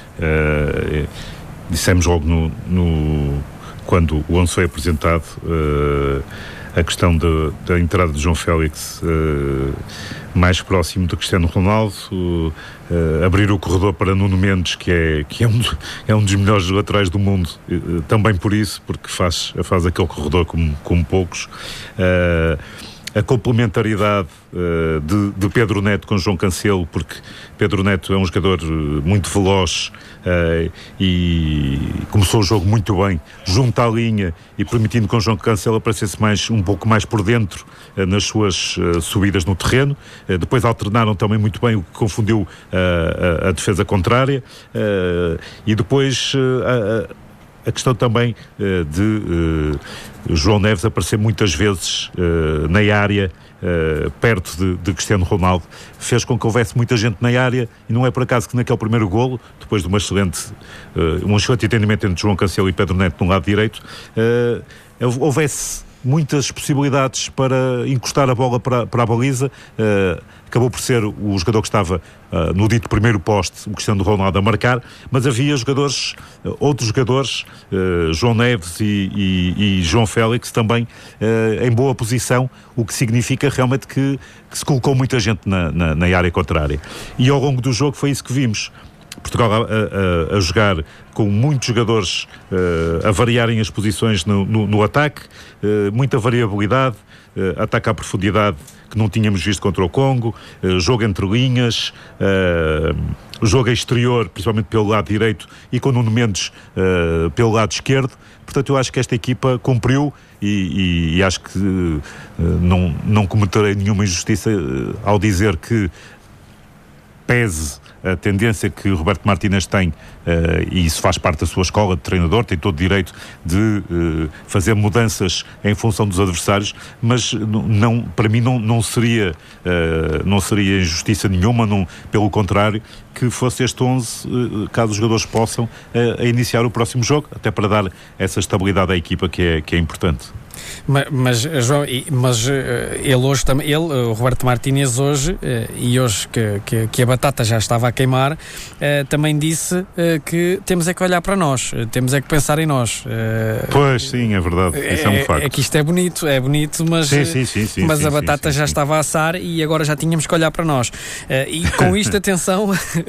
Dissemos logo quando o 11 foi apresentado, a questão da entrada de João Félix mais próximo do Cristiano Ronaldo, abrir o corredor para Nuno Mendes, que é um dos melhores laterais do mundo, também por isso, porque faz aquele corredor como poucos. A complementaridade de Pedro Neto com João Cancelo, porque Pedro Neto é um jogador muito veloz e começou o jogo muito bem, junto à linha, e permitindo que o João Cancelo aparecesse um pouco mais por dentro nas suas subidas no terreno. Depois alternaram também muito bem, o que confundiu a defesa contrária, e depois a questão também de João Neves aparecer muitas vezes na área, perto de Cristiano Ronaldo, fez com que houvesse muita gente na área, e não é por acaso que naquele primeiro golo, depois de um excelente entendimento entre João Cancelo e Pedro Neto no lado direito, houvesse muitas possibilidades para encostar a bola para a baliza. Acabou por ser o jogador que estava no dito primeiro poste, o Cristiano Ronaldo, a marcar, mas havia outros jogadores, João Neves e João Félix também em boa posição, o que significa realmente que se colocou muita gente na área contrária. E ao longo do jogo foi isso que vimos. Portugal a jogar com muitos jogadores a variarem as posições no ataque, muita variabilidade, ataque à profundidade que não tínhamos visto contra o Congo, jogo entre linhas, jogo exterior, principalmente pelo lado direito, e com Nuno Mendes pelo lado esquerdo. Portanto, eu acho que esta equipa cumpriu, e acho que não cometerei nenhuma injustiça ao dizer que, pese a tendência que o Roberto Martínez tem, e isso faz parte da sua escola de treinador, tem todo o direito de fazer mudanças em função dos adversários, mas não, para mim não seria injustiça nenhuma, pelo contrário, que fosse este 11, caso os jogadores possam, a iniciar o próximo jogo, até para dar essa estabilidade à equipa que é importante. Mas João, ele hoje também, o Roberto Martínez hoje, e hoje que a batata já estava a queimar, também disse que temos é que olhar para nós, temos é que pensar em nós. Pois sim, é verdade, isso é um facto. É que isto é bonito, mas, sim, mas a batata já estava a assar e agora já tínhamos que olhar para nós. E com isto, atenção,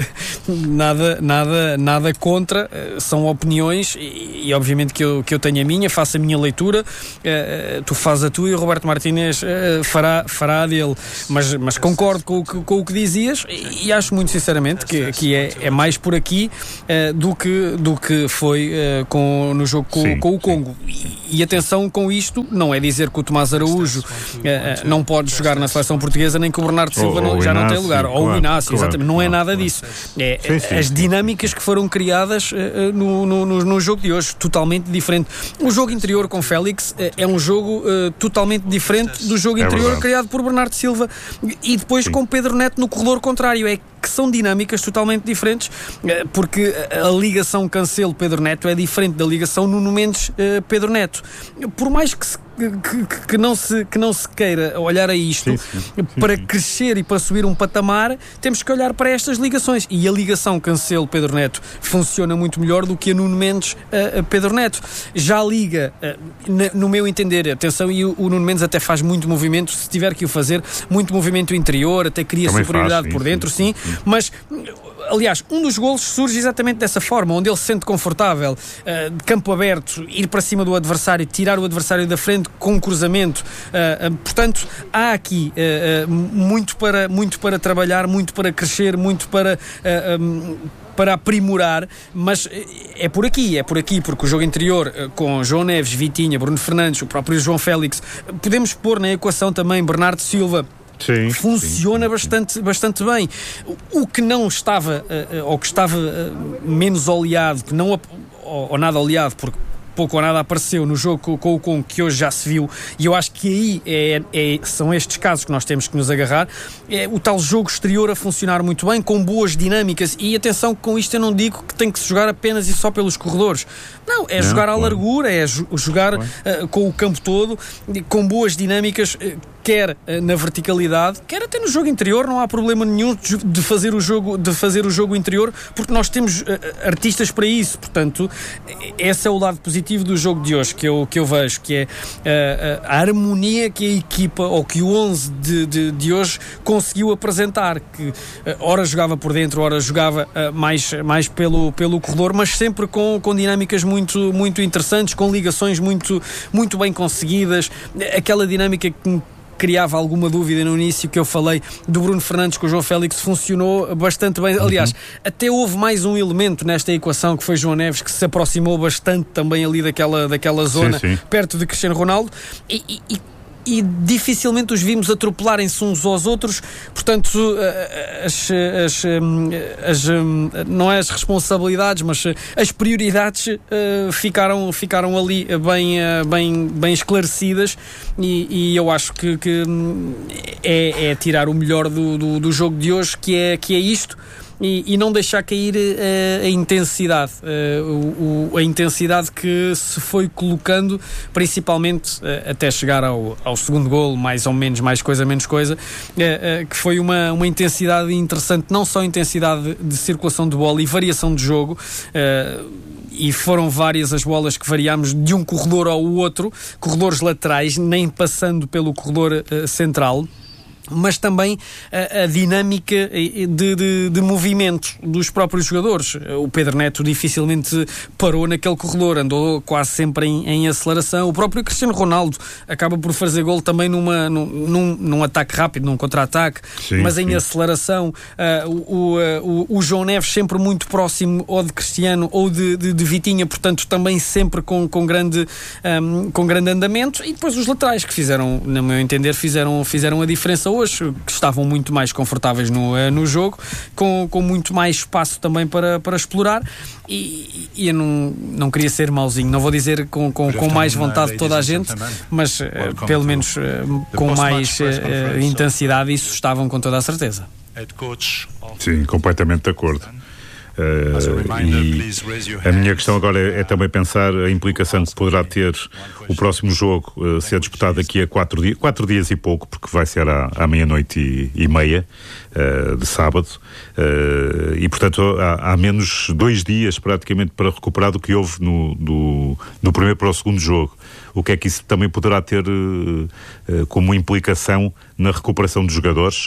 nada contra, são opiniões e obviamente que eu tenho a minha, faço a minha leitura. Tu fazes a tua e o Roberto Martínez fará a dele, mas concordo com o que dizias e acho muito sinceramente que é mais por aqui do que foi no jogo com o Congo. E atenção com isto, não é dizer que o Tomás Araújo não pode jogar na seleção portuguesa, nem que o Bernardo Silva já não tem lugar, ou o Inácio, exatamente, não é nada disso. As dinâmicas que foram criadas no jogo de hoje, totalmente diferente. O jogo interior com Félix é um jogo totalmente diferente do jogo interior criado por Bernardo Silva e depois com Pedro Neto no corredor contrário. É que são dinâmicas totalmente diferentes, porque a ligação Cancelo-Pedro Neto é diferente da ligação Nuno Mendes-Pedro Neto. Por mais que não se queira olhar a isto, para crescer e para subir um patamar, temos que olhar para estas ligações. E a ligação Cancelo-Pedro Neto funciona muito melhor do que a Nuno Mendes-Pedro Neto. Já liga, no meu entender, atenção, e o Nuno Mendes até faz muito movimento, se tiver que o fazer, muito movimento interior, até cria superioridade por dentro, sim. Mas, aliás, um dos golos surge exatamente dessa forma, onde ele se sente confortável, de campo aberto, ir para cima do adversário, tirar o adversário da frente com um cruzamento. Portanto, há aqui muito para trabalhar, muito para crescer, muito para aprimorar, mas é por aqui, porque o jogo interior com João Neves, Vitinha, Bruno Fernandes, o próprio João Félix, podemos pôr na equação também Bernardo Silva. Funciona bastante bem. O que não estava, ou que estava menos oleado, ou nada oleado, porque pouco ou nada apareceu no jogo com o Congo, que hoje já se viu, e eu acho que aí são estes casos que nós temos que nos agarrar, é o tal jogo exterior a funcionar muito bem, com boas dinâmicas, e atenção, com isto eu não digo que tem que se jogar apenas e só pelos corredores, não, jogar à largura, é jogar com o campo todo, com boas dinâmicas, quer na verticalidade, quer até no jogo interior. Não há problema nenhum de fazer o jogo interior, porque nós temos artistas para isso. Portanto, esse é o lado positivo do jogo de hoje que eu vejo, que é a harmonia que a equipa, ou que o 11 de hoje conseguiu apresentar, que ora jogava por dentro, ora jogava mais pelo corredor, mas sempre com dinâmicas muito interessantes, com ligações muito bem conseguidas, aquela dinâmica que criava alguma dúvida no início, que eu falei do Bruno Fernandes com o João Félix, funcionou bastante bem. Aliás, até houve mais um elemento nesta equação, que foi João Neves, que se aproximou bastante também ali daquela zona, perto de Cristiano Ronaldo, e dificilmente os vimos atropelarem-se uns aos outros. Portanto, não é as responsabilidades, mas as prioridades ficaram ali bem esclarecidas, e eu acho que é tirar o melhor do jogo de hoje, que é isto. E não deixar cair a intensidade, a intensidade que se foi colocando, principalmente até chegar ao segundo golo, mais ou menos, mais coisa, menos coisa, que foi uma intensidade interessante, não só intensidade de circulação de bola e variação de jogo, e foram várias as bolas que variámos de um corredor ao outro, corredores laterais, nem passando pelo corredor central, mas também a dinâmica de movimento dos próprios jogadores. O Pedro Neto dificilmente parou naquele corredor, andou quase sempre em aceleração. O próprio Cristiano Ronaldo acaba por fazer golo também num ataque rápido, num contra-ataque, mas em aceleração. O João Neves sempre muito próximo ou de Cristiano ou de Vitinha, portanto também sempre com grande andamento. E depois os laterais, que fizeram, no meu entender, fizeram a diferença pessoas que estavam muito mais confortáveis no jogo, com muito mais espaço também para explorar, e eu não queria ser mauzinho, não vou dizer com mais vontade de toda a gente, mas pelo menos com mais intensidade, isso estavam com toda a certeza. Sim, completamente de acordo. E a minha questão agora é também pensar a implicação que poderá ter o próximo jogo ser disputado daqui a 4 dias e pouco, porque vai ser à meia-noite e meia de sábado, e portanto há menos 2 dias praticamente para recuperar do que houve do primeiro para o segundo jogo. O que é que isso também poderá ter como implicação na recuperação dos jogadores?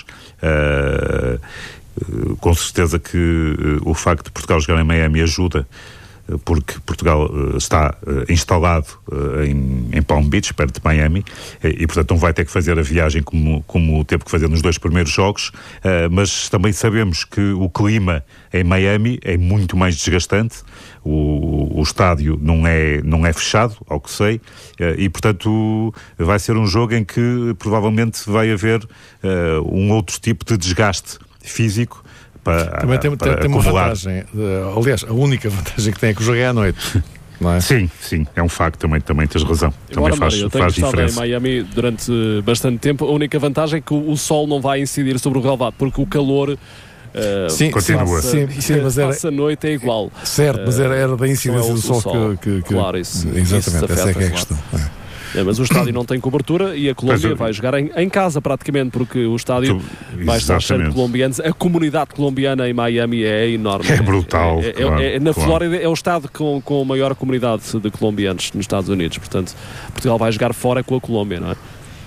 Com certeza que o facto de Portugal jogar em Miami ajuda, porque Portugal está instalado em Palm Beach, perto de Miami, e portanto não vai ter que fazer a viagem como teve que fazer nos 2 primeiros jogos, mas também sabemos que o clima em Miami é muito mais desgastante, o estádio não é fechado, ao que sei, e portanto vai ser um jogo em que provavelmente vai haver um outro tipo de desgaste físico também tem uma vantagem, aliás, a única vantagem que tem é que o jogo é à noite, não é? Sim, é um facto, também tens razão. Agora, também Mário, eu tenho estado em Miami durante bastante tempo. A única vantagem é que o sol não vai incidir sobre o relvado, porque o calor continua. Mas passa a noite é igual. Certo, mas era da incidência do sol que claro, isso exatamente, essa é que é a claro. questão. Mas o estádio não tem cobertura e a Colômbia vai jogar em casa praticamente, porque o estádio vai estar cheio de colombianos. A comunidade colombiana em Miami é enorme. É brutal. Na Flórida é o estado com a maior comunidade de colombianos nos Estados Unidos. Portanto, Portugal vai jogar fora com a Colômbia, não é?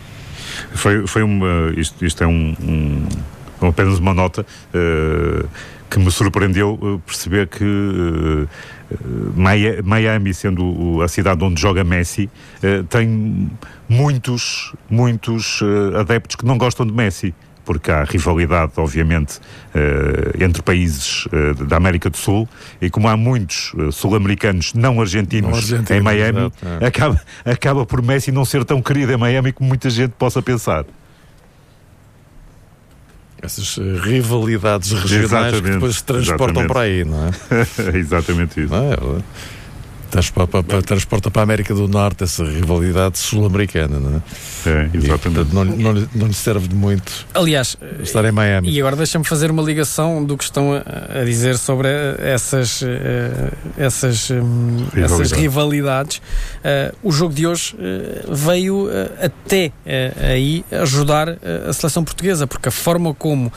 Isto é apenas uma nota que me surpreendeu perceber que Miami, sendo a cidade onde joga Messi, tem muitos adeptos que não gostam de Messi, porque há rivalidade, obviamente, entre países da América do Sul, e como há muitos sul-americanos não argentinos em Miami, acaba por Messi não ser tão querido em Miami como muita gente possa pensar. Essas rivalidades regionais que depois se transportam para aí, não é? Exatamente isso. Transporta para a América do Norte essa rivalidade sul-americana, não é? Exatamente. Não lhe serve de muito, aliás, estar em Miami. E agora deixa-me fazer uma ligação do que estão a dizer sobre essas rivalidades. O jogo de hoje veio até aí ajudar a seleção portuguesa, porque a forma como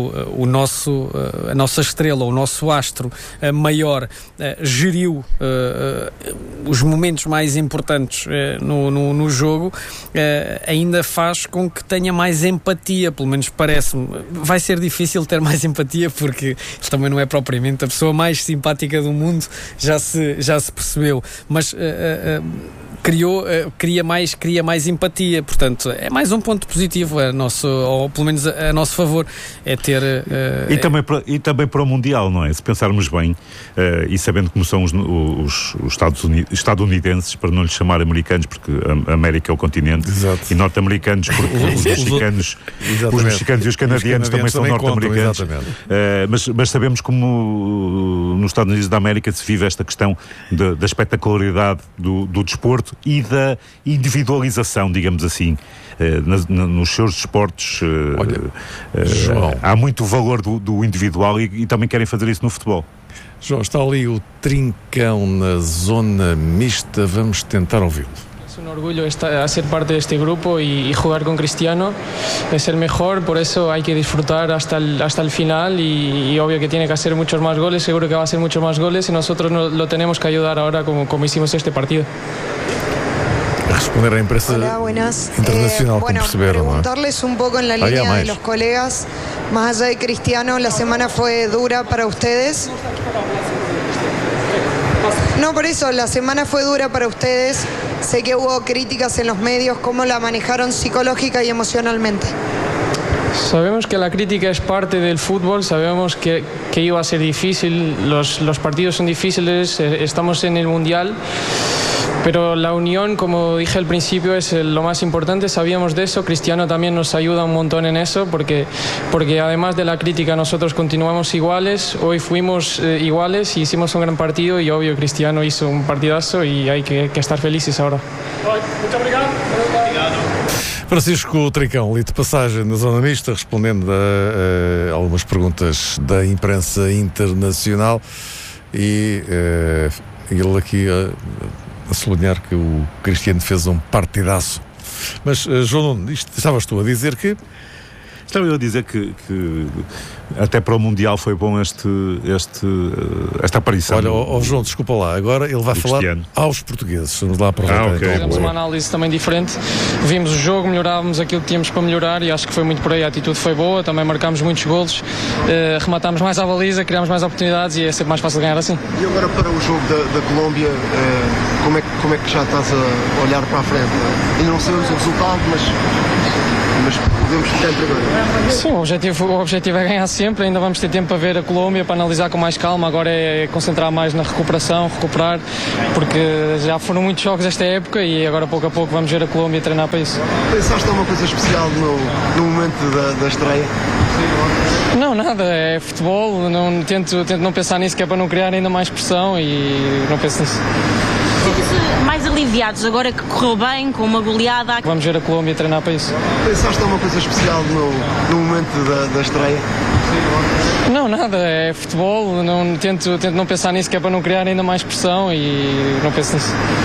a nossa estrela, o nosso astro maior geriu os momentos mais importantes no jogo, ainda faz com que tenha mais empatia, pelo menos parece-me. Vai ser difícil ter mais empatia, porque ele também não é propriamente a pessoa mais simpática do mundo, já se percebeu, mas cria mais empatia, portanto é mais um ponto positivo ou pelo menos a nosso favor, é ter e também para o Mundial, não é? Se pensarmos bem, e sabendo como são os estadunidenses, para não lhes chamar americanos, porque a América é o continente. Exato. E norte-americanos, porque os mexicanos e os canadianos também são norte-americanos. Mas sabemos como nos Estados Unidos da América se vive esta questão da espetacularidade do desporto e da individualização, digamos assim. Nos seus desportos há muito valor do individual e também querem fazer isso no futebol. João, está ali o Trincão na zona mista, vamos tentar ouvi-lo. Es un orgullo ser parte de este grupo y jugar con Cristiano, es el mejor, por eso hay que disfrutar hasta el final y obvio que tiene que hacer muchos más goles, seguro que va a hacer muchos más goles y nosotros lo tenemos que ayudar ahora como hicimos este partido. A responder à imprensa internacional, como perceberam, preguntarles un poco en la línea de los colegas, más allá de Cristiano, la semana fue dura para ustedes. No, por eso, la semana fue dura para ustedes. Sé que hubo críticas en los medios. ¿Cómo la manejaron psicológica y emocionalmente? Sabemos que la crítica es parte del fútbol, sabemos que iba a ser difícil, los partidos son difíciles, estamos en el Mundial, pero la unión, como dije al principio, es lo más importante. Sabíamos de eso, Cristiano también nos ayuda un montón en eso, porque además de la crítica nosotros continuamos iguales, hoy fuimos iguales y hicimos un gran partido y obvio Cristiano hizo un partidazo y hay que estar felices ahora. Muito obrigado. Francisco Tricão, ali de passagem na zona mista, respondendo a algumas perguntas da imprensa internacional e ele aqui a sublinhar que o Cristiano fez um partidaço. Mas, João Nuno, estavas tu a dizer que... Estava eu a dizer que até para o Mundial foi bom esta aparição. Olha, João, desculpa lá, agora ele vai falar aos portugueses. Vamos lá aproveitar. Fizemos uma análise também diferente, vimos o jogo, melhorávamos aquilo que tínhamos para melhorar e acho que foi muito por aí, a atitude foi boa, também marcámos muitos golos, rematámos mais à baliza, criámos mais oportunidades e é sempre mais fácil ganhar assim. E agora para o jogo da Colômbia, como é que já estás a olhar para a frente? Ainda não sabemos o resultado, mas podemos ficar em primeiro. Sim, o objetivo é ganhar sempre, ainda vamos ter tempo para ver a Colômbia, para analisar com mais calma, agora é concentrar mais na recuperar, porque já foram muitos jogos esta época e agora pouco a pouco vamos ver a Colômbia treinar para isso. Pensaste alguma coisa especial no momento da estreia? Não, nada, é futebol, tento não pensar nisso, que é para não criar ainda mais pressão e não penso nisso. Sentem-se mais aliviados agora que correu bem, com uma goleada? Vamos ver a Colômbia treinar para isso. Pensaste alguma coisa especial no momento da estreia? Não, nada, é futebol, tento não pensar nisso, que é para não criar ainda mais pressão e não penso nisso.